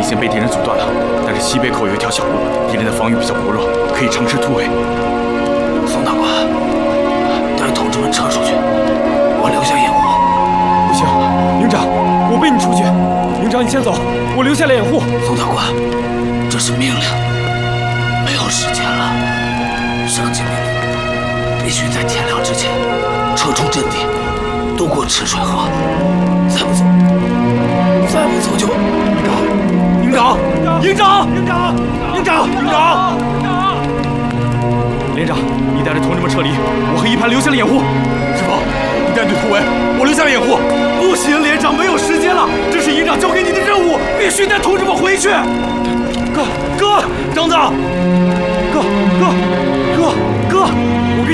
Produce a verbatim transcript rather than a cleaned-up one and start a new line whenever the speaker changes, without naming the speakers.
线被敌人阻断了，但是西北口有一条小路，敌人的防御比较薄弱，可以乘势突围。
宋大官，带同志们撤出去，我留下掩护。
不行，营长，我背你出去。营长，你先走，我留下来掩护。
宋大官，这是命令，没有时间了。上级命令，必须在天亮之前撤出阵地，渡过赤水河。再不走，再不走就……
营长，营长，营长，营长，营长，营长！连长，你带着同志们撤离，我和一排留下了掩护。师傅，你带队突围，我留下了掩护。不行，连长，没有时间了，这是营长交给你的任务，必须带同志们回去。哥，哥，张子，哥，哥，哥，哥，我跟